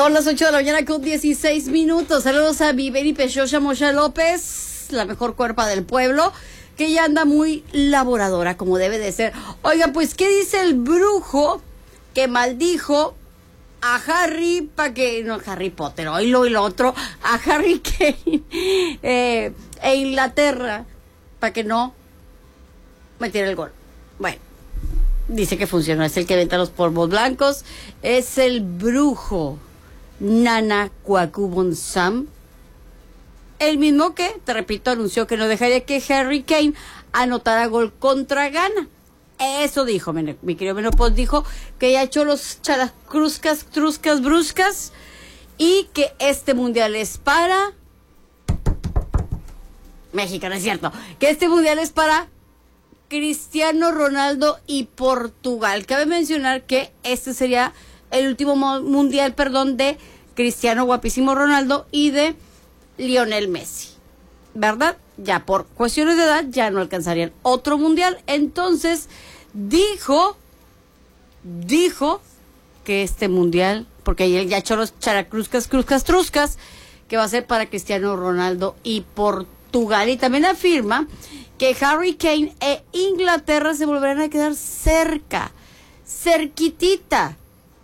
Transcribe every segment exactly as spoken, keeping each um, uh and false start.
Son las ocho de la mañana con dieciséis minutos. Saludos a Viveri Pechocha Mocha López, la mejor cuerpa del pueblo, que ya anda muy laboradora, como debe de ser. Oiga, pues, ¿qué dice el brujo que maldijo a Harry, para que, no, Harry Potter, hoy lo y lo otro, a Harry Kane eh, e Inglaterra, para que no metiera el gol? Bueno, dice que funcionó, es el que venta los polvos blancos, es el brujo Nana Kwakubonsam, el mismo que, te repito, anunció que no dejaría que Harry Kane anotara gol contra Ghana. Eso dijo, mi, mi querido Menopos, dijo que ya echó los characruscas, truscas, bruscas, y que este mundial es para México, ¿no es cierto? Que este mundial es para Cristiano Ronaldo y Portugal. Cabe mencionar que este sería el último mundial, perdón, de Cristiano Guapísimo Ronaldo y de Lionel Messi, ¿verdad? Ya por cuestiones de edad ya no alcanzarían otro mundial. Entonces dijo, dijo que este mundial, porque él ya echó los characruscas, cruscas, truscas, que va a ser para Cristiano Ronaldo y Portugal. Y también afirma que Harry Kane e Inglaterra se volverán a quedar cerca, cerquitita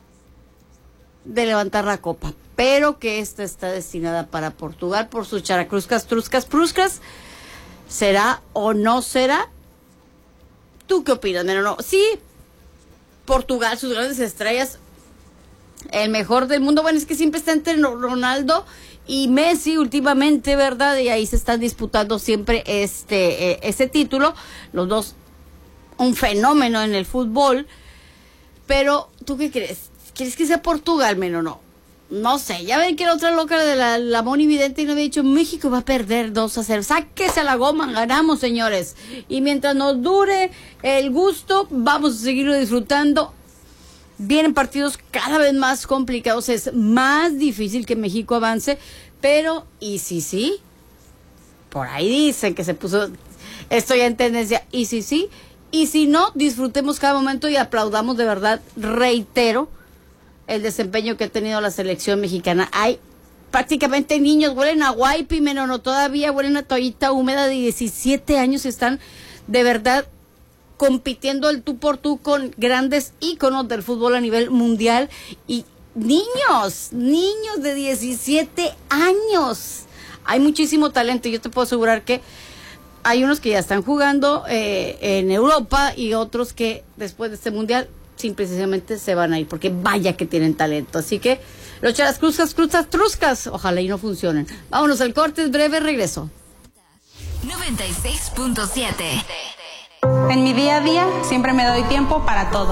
de levantar la copa, pero que esta está destinada para Portugal por sus characruscas, truscas, pruscas. ¿Será o no será? ¿Tú qué opinas? No, no, sí, Portugal, sus grandes estrellas, el mejor del mundo. Bueno, es que siempre está entre Ronaldo y Messi últimamente, ¿verdad? Y ahí se están disputando siempre este, eh, este título. Los dos, un fenómeno en el fútbol. Pero, ¿tú qué crees? ¿Quieres que sea Portugal, men, o no? No sé, ya ven que la otra loca de la, la Moni Vidente y no había dicho, México va a perder dos a cero. Sáquese a la goma, ganamos, señores. Y mientras nos dure el gusto, vamos a seguirlo disfrutando. Vienen partidos cada vez más complicados, es más difícil que México avance, pero, ¿y si sí? Por ahí dicen que se puso, esto ya en tendencia, ¿y si sí? Y si no, disfrutemos cada momento y aplaudamos de verdad, reitero, el desempeño que ha tenido la selección mexicana. Hay prácticamente niños, huelen a guaypi, menos no, todavía huelen a toallita húmeda de diecisiete años, están de verdad compitiendo el tú por tú con grandes íconos del fútbol a nivel mundial. Y niños, niños de diecisiete años. Hay muchísimo talento. Yo te puedo asegurar que hay unos que ya están jugando eh, en Europa y otros que después de este mundial simple y sencillamente se van a ir, porque vaya que tienen talento. Así que los charas cruzcas, cruzcas, truscas, ojalá y no funcionen. Vámonos al corte, es breve regreso. noventa y seis punto siete. En mi día a día siempre me doy tiempo para todo.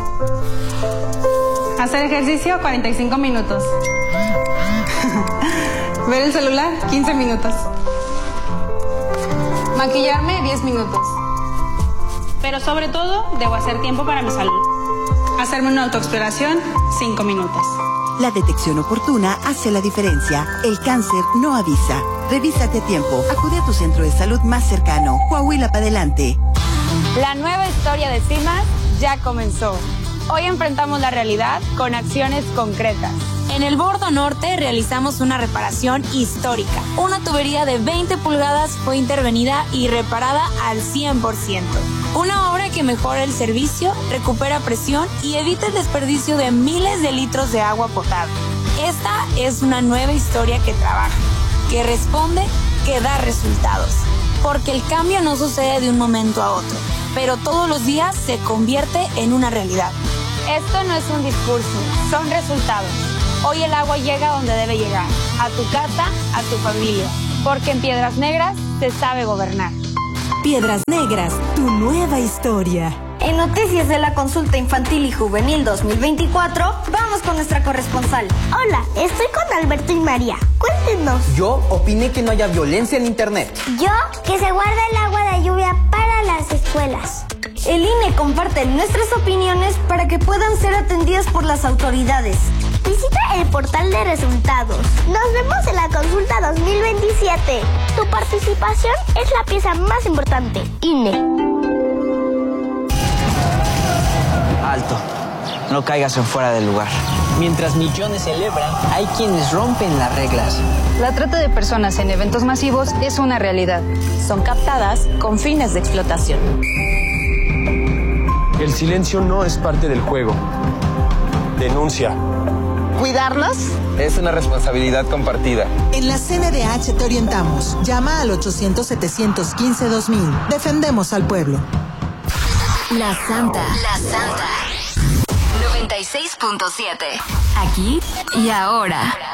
Hacer ejercicio cuarenta y cinco minutos. Ver el celular quince minutos. Maquillarme diez minutos. Pero sobre todo debo hacer tiempo para mi salud. Hacerme una autoexploración cinco minutos. La detección oportuna hace la diferencia. El cáncer no avisa. Revísate a tiempo. Acude a tu centro de salud más cercano. Coahuila para adelante. La nueva historia de CIMAS ya comenzó. Hoy enfrentamos la realidad con acciones concretas. En el Bordo Norte realizamos una reparación histórica. Una tubería de veinte pulgadas fue intervenida y reparada al cien por ciento. Una obra que mejora el servicio, recupera presión y evita el desperdicio de miles de litros de agua potable. Esta es una nueva historia que trabaja, que responde, que da resultados. Porque el cambio no sucede de un momento a otro, pero todos los días se convierte en una realidad. Esto no es un discurso, son resultados. Hoy el agua llega donde debe llegar, a tu casa, a tu familia, porque en Piedras Negras se sabe gobernar. Piedras Negras, tu nueva historia. En noticias de la consulta infantil y juvenil dos mil veinticuatro, vamos con nuestra corresponsal. Hola, estoy con Alberto y María. Cuéntenos. Yo opiné que no haya violencia en internet. Yo, que se guarda el agua de lluvia para las escuelas. El I N E comparte nuestras opiniones para que puedan ser atendidas por las autoridades. Visita el portal de resultados. Nos vemos en la consulta dos mil veintisiete. Tu participación es la pieza más importante. I N E. Alto. no caigas en fuera del lugar. Mientras millones celebran, hay quienes rompen las reglas. La trata de personas en eventos masivos es una realidad. Son captadas con fines de explotación. El silencio no es parte del juego. Denuncia. Cuidarlos es una responsabilidad compartida. En la C N D H te orientamos. Llama al ochocientos, setecientos quince, dos mil. Defendemos al pueblo. La Santa. La Santa. noventa y seis punto siete. Aquí y ahora.